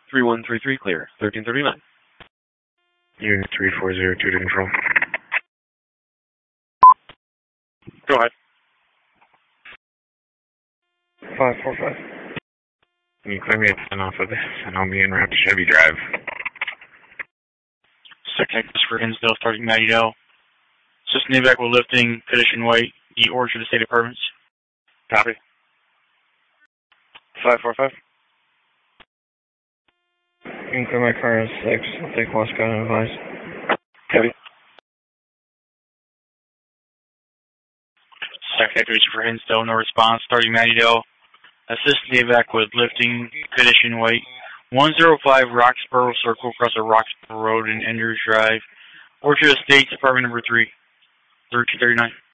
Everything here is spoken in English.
3133 clear. 1339. Unit 3402 to control. Go ahead. 545. Can you clear me a 10 off of this, and I'll be en route to Chevy Drive. Second for Hinsdale, starting Mattydale. Assistant evac with lifting, condition weight. The order to the state departments. Copy. 545. You can clear my car in 6. I'll take Moscow and advise. Heavy. Second for Hinsdale, no response, starting Mattydale. Assistant evac with lifting, condition weight. 105 Roxborough Circle, across the Roxborough Road in Enders Drive. Order to the State Department number 3, 1339.